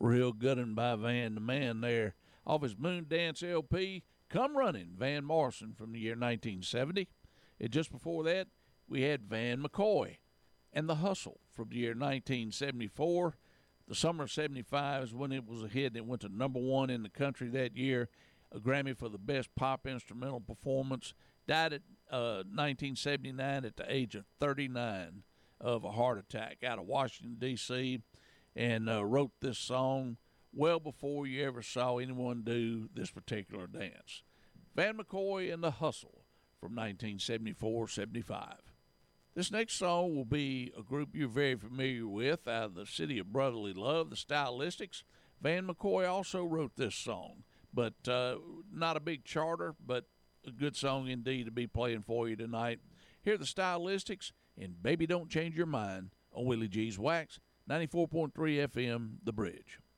Real good one by Van the Man there. Off his Moon Dance LP, Come Running, Van Morrison from the year 1970. And just before that, we had Van McCoy and The Hustle from the year 1974. The summer of 75 is when it was a hit. It went to number one in the country that year. A Grammy for the best pop instrumental performance. Died at 1979 at the age of 39 of a heart attack out of Washington, D.C., and wrote this song well before you ever saw anyone do this particular dance. Van McCoy and The Hustle from 1974-75. This next song will be a group you're very familiar with out of the city of brotherly love, the Stylistics. Van McCoy also wrote this song, but not a big charter, but a good song indeed to be playing for you tonight. Here are the Stylistics and Baby Don't Change Your Mind on Willie G's Wax, 94.3 FM, The Bridge.